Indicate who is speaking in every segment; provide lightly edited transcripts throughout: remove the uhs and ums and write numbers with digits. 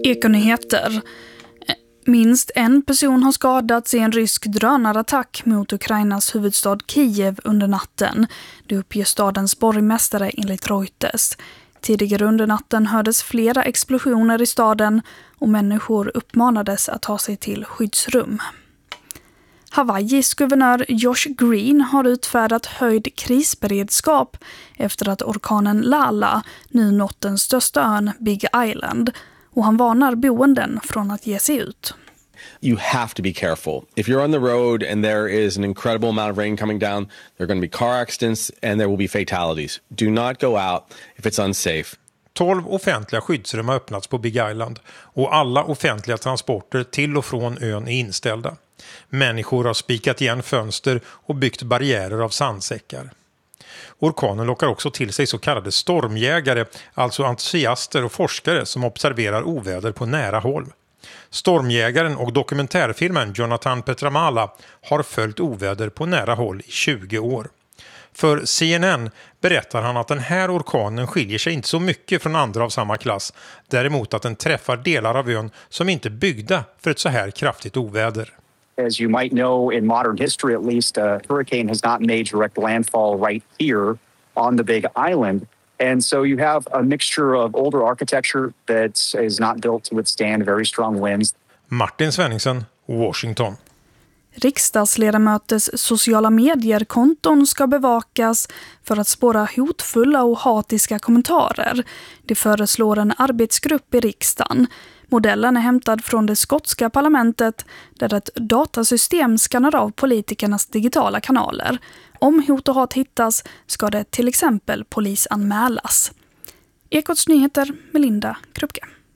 Speaker 1: Ekonyheter. Minst en person har skadats i en rysk drönarattack mot Ukrainas huvudstad Kiev under natten. Det uppger stadens borgmästare enligt Reuters. Tidigare under natten hördes flera explosioner i staden och människor uppmanades att ta sig till skyddsrum. Hawaiis guvernör Josh Green har utfärdat höjd krisberedskap efter att orkanen Lala nu nått den största ön Big Island, och han varnar boenden från att ge sig ut.
Speaker 2: You have to be careful. If you're on the road and there is an incredible amount of rain coming down, there are going to be car accidents and there will be fatalities. Do not go out if it's unsafe.
Speaker 3: 12 offentliga skyddsrum har öppnats på Big Island och alla offentliga transporter till och från ön är inställda. Människor har spikat igen fönster och byggt barriärer av sandsäckar. Orkanen lockar också till sig så kallade stormjägare, alltså entusiaster och forskare som observerar oväder på nära håll. Stormjägaren och dokumentärfilmen Jonathan Petramala har följt oväder på nära håll i 20 år. För CNN berättar han att den här orkanen skiljer sig inte så mycket från andra av samma klass. Däremot att den träffar delar av ön som inte är byggda för ett så här kraftigt oväder.
Speaker 4: As you might know, in modern history at least, a hurricane has not made direct landfall right here on the Big Island. And so you have a mixture of older architecture that is not built to withstand very strong winds.
Speaker 3: Martin Svenningsen, Washington.
Speaker 1: Riksdagsledamöters sociala medier-konton ska bevakas för att spåra hotfulla och hatiska kommentarer. Det föreslår en arbetsgrupp i riksdagen. Modellen är hämtad från det skotska parlamentet där ett datasystem skannar av politikernas digitala kanaler. Om hot och hat hittas ska det till exempel polisanmälas. Ekots nyheter med Linda Krupke.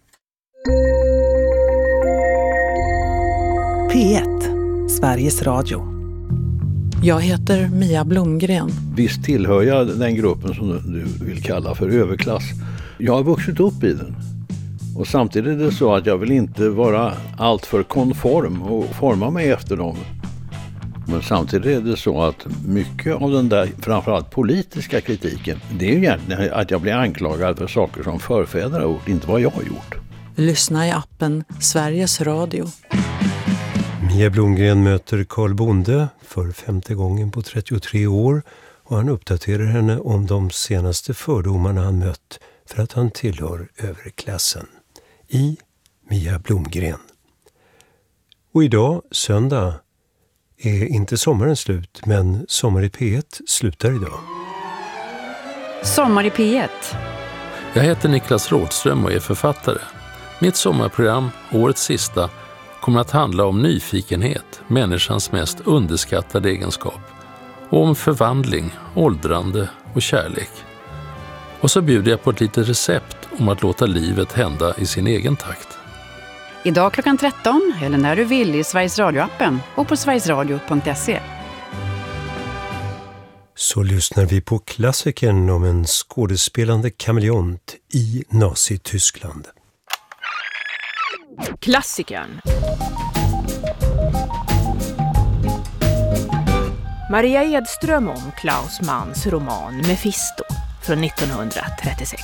Speaker 5: P1, Sveriges Radio.
Speaker 6: Jag heter Mia Blomgren.
Speaker 7: Visst tillhör jag den gruppen som du vill kalla för överklass. Jag har vuxit upp i den. Och samtidigt är det så att jag vill inte vara alltför konform och forma mig efter dem. Men samtidigt är det så att mycket av den där framförallt politiska kritiken, det är ju egentligen att jag blir anklagad för saker som förfäder har gjort, inte vad jag har gjort.
Speaker 6: Lyssna i appen Sveriges Radio.
Speaker 8: Mia Blomgren möter Carl Bonde för 5:e gången på 33 år och han uppdaterar henne om de senaste fördomarna han mött för att han tillhör överklassen. I Mia Blomgren. Och idag, söndag, är inte sommaren slut, men Sommar i P1 slutar idag.
Speaker 9: Sommar i P1.
Speaker 10: Jag heter Niklas Rådström och är författare. Mitt sommarprogram, årets sista, kommer att handla om nyfikenhet, människans mest underskattade egenskap. Och om förvandling, åldrande och kärlek. Och så bjuder jag på ett litet recept om att låta livet hända i sin egen takt.
Speaker 9: Idag klockan 13 eller när du vill i Sveriges Radio-appen och på sverigesradio.se.
Speaker 8: Så lyssnar vi på klassikern om en skådespelande kameleont i Nazi-Tyskland.
Speaker 11: Klassikern. Maria Edström om Klaus Manns roman Mephisto från 1936.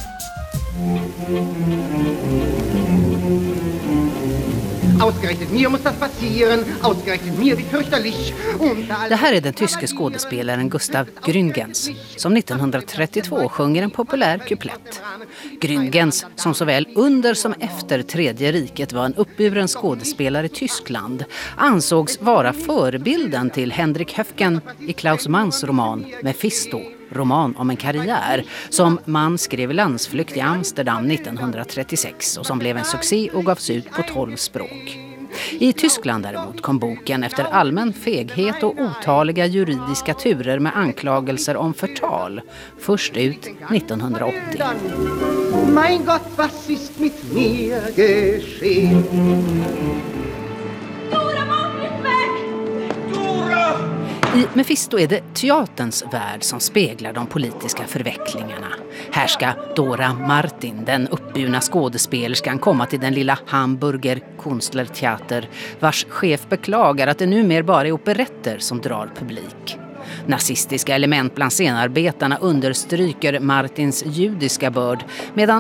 Speaker 12: Ausgerechnet mir muss das passieren, ausgerechnet mir wie fürchterlich.
Speaker 13: Det här är den tyske skådespelaren Gustav Gründgens som 1932 sjunger en populär kuplett. Gründgens, som såväl under som efter Tredje riket var en uppburen skådespelare i Tyskland, ansågs vara förebilden till Henrik Höfgen i Klaus Manns roman Mephisto, roman om en karriär som Mann skrev i landsflykt i Amsterdam 1936 och som blev en succé och gavs ut på 12 språk. I Tyskland däremot kom boken efter allmän feghet och otaliga juridiska turer med anklagelser om förtal först ut 1980.
Speaker 12: Mein Gott, was ist mit mir geschehen?
Speaker 13: I Mephisto är det teaterns värld som speglar de politiska förvecklingarna. Här ska Dora Martin, den uppburna skådespelerskan, komma till den lilla Hamburger Kunstlerteater, vars chef beklagar att det numera bara är operetter som drar publik. Nazistiska element bland scenarbetarna understryker Martins judiska börd, medan